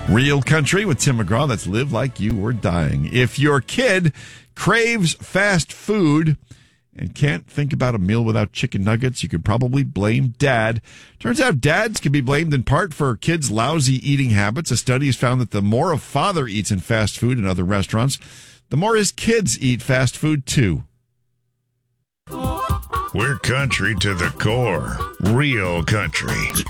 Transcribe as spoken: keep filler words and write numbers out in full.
Real Country with Tim McGraw. That's Live Like You Were Dying. If your kid craves fast food and can't think about a meal without chicken nuggets, you could probably blame dad. Turns out dads can be blamed in part for kids' lousy eating habits. A study has found that the more a father eats in fast food and other restaurants, the more his kids eat fast food too. We're country to the core. Real country.